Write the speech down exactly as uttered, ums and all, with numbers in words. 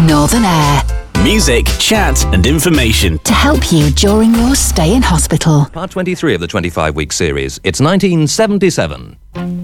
Northern Air. Music, chat and information to help you during your stay in hospital. Part twenty-three of the twenty-five week series. It's nineteen seventy-seven.